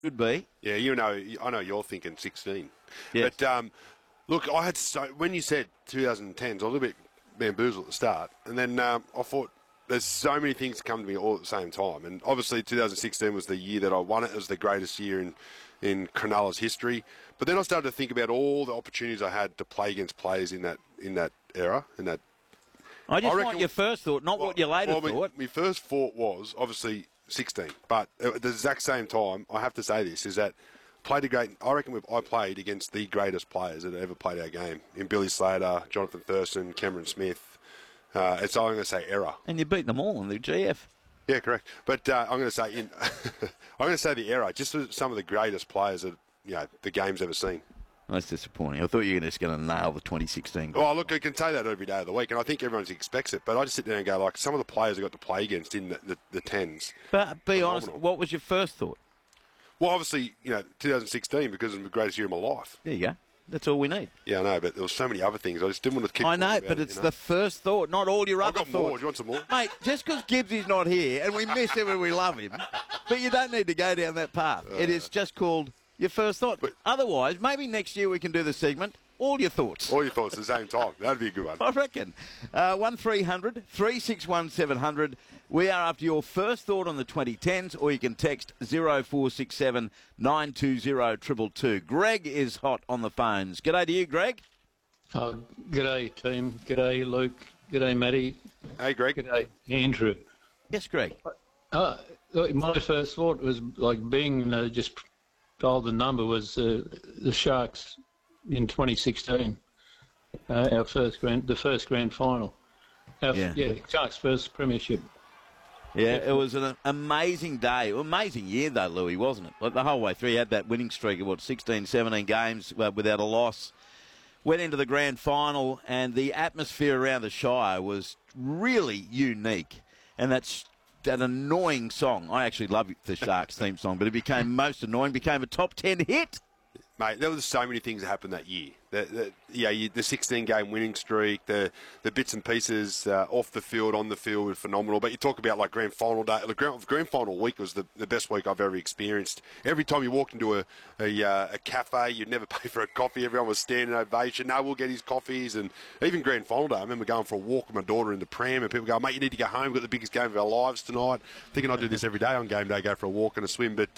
Could be. Yeah, I know you're thinking 16. Yes. But look, when you said 2010s, I was a little bit bamboozled at the start, and then I thought there's so many things that come to me all at the same time. And obviously 2016 was the year that I won it. It was the greatest year in Cronulla's history. But then I started to think about all the opportunities I had to play against players in that era. I want your first thought, not what you later thought. My first thought was obviously 16, but at the exact same time, I have to say this, is that I reckon I played against the greatest players that ever played our game, in Billy Slater, Jonathan Thurston, Cameron Smith. I'm going to say era. And you beat them all in the GF. Yeah, correct. But I'm going to say I'm going to say the era, just some of the greatest players that the game's ever seen. That's disappointing. I thought you were just going to nail the 2016 goal. Oh, look, I can say that every day of the week, and I think everyone expects it. But I just sit there and go, like, some of the players I got to play against in the tens. But be honest, what was your first thought? Well, obviously, 2016 because it was the greatest year of my life. There you go. That's all we need. Yeah, I know, but there were so many other things. I just didn't want to keep. I know, but it's the first thought, not all your other thoughts. I've got more. Do you want some more? Mate, just because Gibbsy's not here, and we miss him and we love him, but you don't need to go down that path. It is just called your first thought. But otherwise, maybe next year we can do the segment, all your thoughts. All your thoughts at the same time. That'd be a good one. I reckon. 1300 361 700. We are after your first thought on the 2010s, or you can text 0467 920 222. Greg is hot on the phones. G'day to you, Greg. G'day, team. G'day, Luke. G'day, Matty. Hey, Greg. G'day, Andrew. Yes, Greg. My first thought was like being just told the number was the Sharks in 2016, the first grand final. Sharks' first premiership. Yeah, it was an amazing day. Amazing year, though, Louis, wasn't it? Like the whole way through, he had that winning streak of, 16, 17 games without a loss. Went into the grand final, and the atmosphere around the Shire was really unique. And that's that annoying song. I actually love the Sharks theme song, but it became most annoying, became a top 10 hit. Mate, there was so many things that happened that year. The 16-game winning streak, the bits and pieces off the field, on the field were phenomenal. But you talk about like grand final day. The grand final week was the best week I've ever experienced. Every time you walked into a cafe, you'd never pay for a coffee. Everyone was standing ovation. No, we'll get his coffees. And even grand final day, I remember going for a walk with my daughter in the pram, and people go, mate, you need to go home. We've got the biggest game of our lives tonight. Thinking I do this every day on game day, go for a walk and a swim. But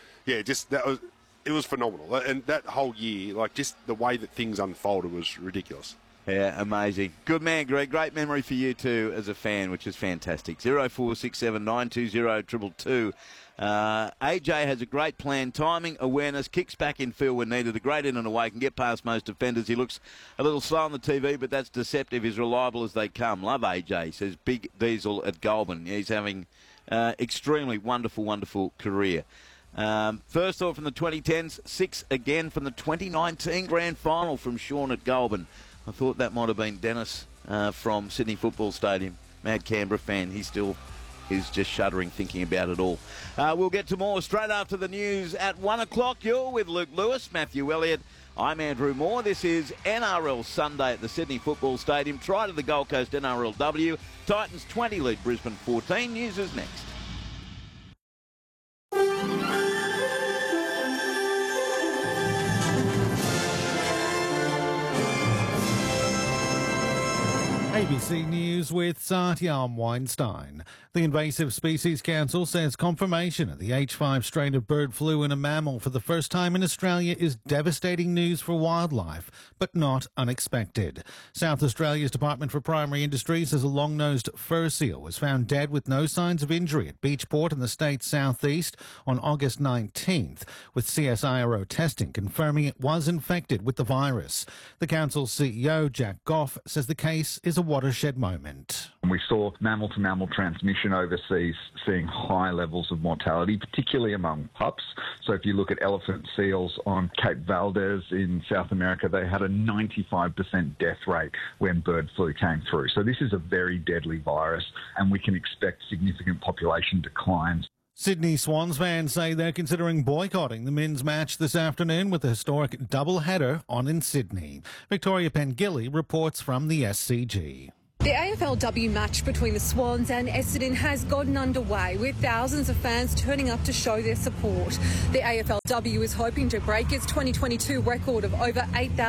it was phenomenal. And that whole year, like just the way that things unfolded was ridiculous. Yeah, amazing. Good man, Greg. Great memory for you too as a fan, which is fantastic. 0467 920 222. AJ has a great plan. Timing, awareness, kicks back in field when needed. A great in and away, can get past most defenders. He looks a little slow on the TV, but that's deceptive. He's reliable as they come. Love AJ, says Big Diesel at Goulburn. He's having extremely wonderful career. First thought from the 2010s, 6 again from the 2019 grand final from Sean at Goulburn. I thought that might have been Dennis from Sydney Football Stadium. Mad Canberra fan. He still is just shuddering thinking about it all. We'll get to more straight after the news at 1 o'clock. You're with Luke Lewis, Matthew Elliott. I'm Andrew Moore. This is NRL Sunday at the Sydney Football Stadium. Try to the Gold Coast NRLW. Titans 20 lead Brisbane 14. News is next. ABC News with Satyam Weinstein. The Invasive Species Council says confirmation of the H5 strain of bird flu in a mammal for the first time in Australia is devastating news for wildlife, but not unexpected. South Australia's Department for Primary Industries says a long-nosed fur seal was found dead with no signs of injury at Beachport in the state's southeast on August 19th, with CSIRO testing confirming it was infected with the virus. The council's CEO, Jack Goff, says the case is a watershed moment. We saw mammal-to-mammal transmission overseas, seeing high levels of mortality, particularly among pups. So if you look at elephant seals on Cape Valdez in South America, they had a 95% death rate when bird flu came through. So this is a very deadly virus, and we can expect significant population declines. Sydney Swans fans say they're considering boycotting the men's match this afternoon with a historic double-header on in Sydney. Victoria Pengilly reports from the SCG. The AFLW match between the Swans and Essendon has gotten underway, with thousands of fans turning up to show their support. The AFLW is hoping to break its 2022 record of over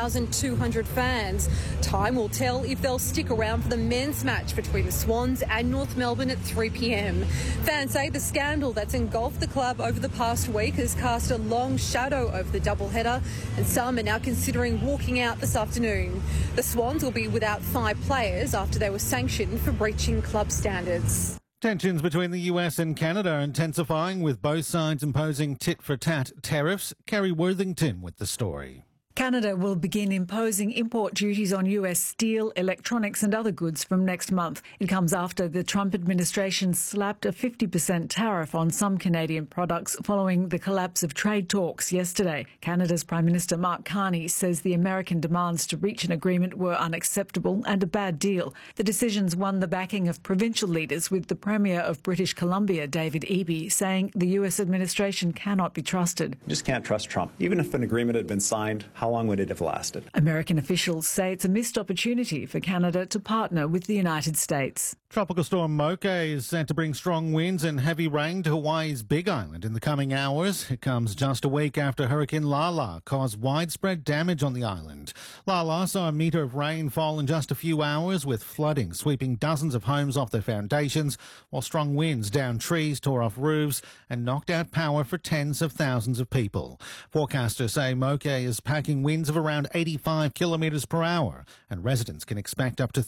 8,200 fans. Time will tell if they'll stick around for the men's match between the Swans and North Melbourne at 3 p.m. Fans say the scandal that's engulfed the club over the past week has cast a long shadow over the doubleheader, and some are now considering walking out this afternoon. The Swans will be without 5 players after they were sanctioned for breaching club standards. Tensions between the US and Canada are intensifying, with both sides imposing tit-for-tat tariffs. Kerry Worthington with the story. Canada will begin imposing import duties on US steel, electronics and other goods from next month. It comes after the Trump administration slapped a 50% tariff on some Canadian products following the collapse of trade talks yesterday. Canada's Prime Minister Mark Carney says the American demands to reach an agreement were unacceptable and a bad deal. The decisions won the backing of provincial leaders, with the Premier of British Columbia, David Eby, saying the US administration cannot be trusted. You just can't trust Trump. Even if an agreement had been signed, how long would it have lasted? American officials say it's a missed opportunity for Canada to partner with the United States. Tropical storm Moke is set to bring strong winds and heavy rain to Hawaii's Big Island in the coming hours. It comes just a week after Hurricane Lala caused widespread damage on the island. Lala saw a metre of rain fall in just a few hours, with flooding sweeping dozens of homes off their foundations, while strong winds downed trees, tore off roofs and knocked out power for tens of thousands of people. Forecasters say Moke is packing winds of around 85 kilometres per hour, and residents can expect up to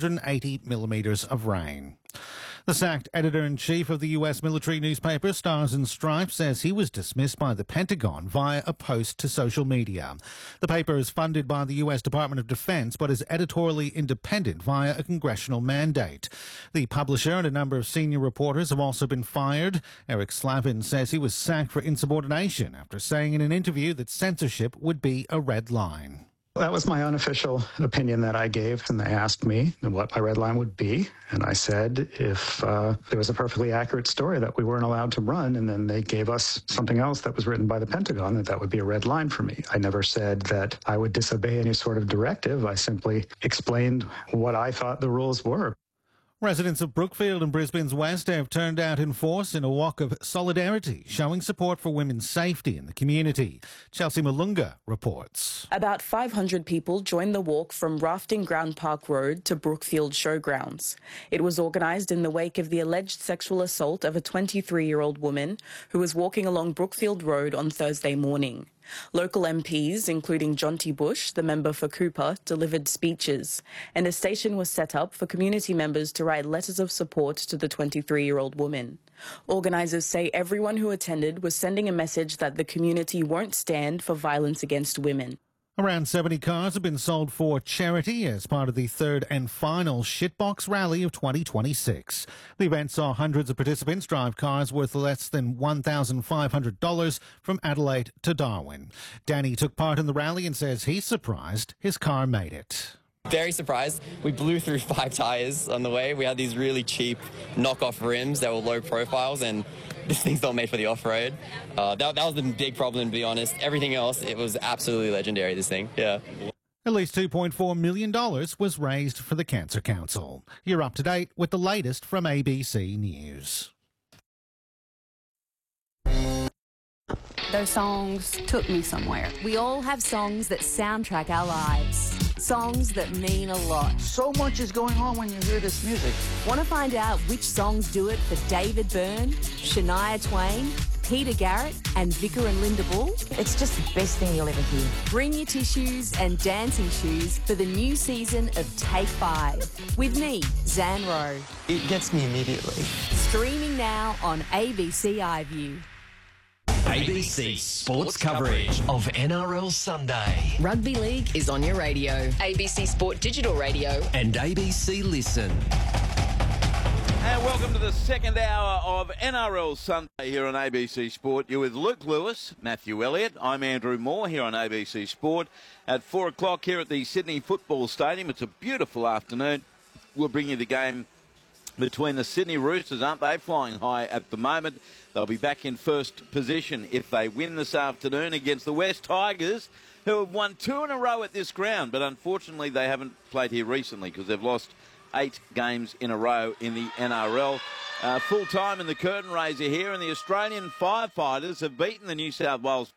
380 millimetres of rain. The sacked editor-in-chief of the US military newspaper Stars and Stripes says he was dismissed by the Pentagon via a post to social media. The paper is funded by the US Department of Defense but is editorially independent via a congressional mandate. The publisher and a number of senior reporters have also been fired. Eric Slavin says he was sacked for insubordination after saying in an interview that censorship would be a red line. That was my unofficial opinion that I gave, and they asked me what my red line would be. And I said if there was a perfectly accurate story that we weren't allowed to run, and then they gave us something else that was written by the Pentagon, that would be a red line for me. I never said that I would disobey any sort of directive. I simply explained what I thought the rules were. Residents of Brookfield and Brisbane's West have turned out in force in a walk of solidarity, showing support for women's safety in the community. Chelsea Malunga reports. About 500 people joined the walk from Rafting Ground Park Road to Brookfield Showgrounds. It was organised in the wake of the alleged sexual assault of a 23-year-old woman who was walking along Brookfield Road on Thursday morning. Local MPs, including Jonty Bush, the member for Cooper, delivered speeches, and a station was set up for community members to write letters of support to the 23-year-old woman. Organisers say everyone who attended was sending a message that the community won't stand for violence against women. Around 70 cars have been sold for charity as part of the third and final Shitbox Rally of 2026. The event saw hundreds of participants drive cars worth less than $1,500 from Adelaide to Darwin. Danny took part in the rally and says he's surprised his car made it. Very surprised. We blew through 5 tyres on the way. We had these really cheap knockoff rims that were low profiles, and this thing's not made for the off-road. That was the big problem, to be honest. Everything else, it was absolutely legendary, this thing. Yeah. At least $2.4 million was raised for the Cancer Council. You're up to date with the latest from ABC News. Those songs took me somewhere. We all have songs that soundtrack our lives. Songs that mean a lot. So much is going on when you hear this music. Want to find out which songs do it for David Byrne, Shania Twain, Peter Garrett and Vicar and Linda Bull? It's just the best thing you'll ever hear. Bring your tissues and dancing shoes for the new season of Take 5. With me, Zan Rowe. It gets me immediately. Streaming now on ABC iView. ABC Sports coverage of NRL Sunday. Rugby League is on your radio. ABC Sport Digital Radio. And ABC Listen. And welcome to the second hour of NRL Sunday here on ABC Sport. You're with Luke Lewis, Matthew Elliott. I'm Andrew Moore here on ABC Sport. At 4 o'clock here at the Sydney Football Stadium. It's a beautiful afternoon. We'll bring you the game between the Sydney Roosters, aren't they, flying high at the moment. They'll be back in first position if they win this afternoon against the West Tigers, who have won 2 in a row at this ground. But unfortunately, they haven't played here recently because they've lost 8 games in a row in the NRL. Full time in the curtain raiser here, and the Australian firefighters have beaten the New South Wales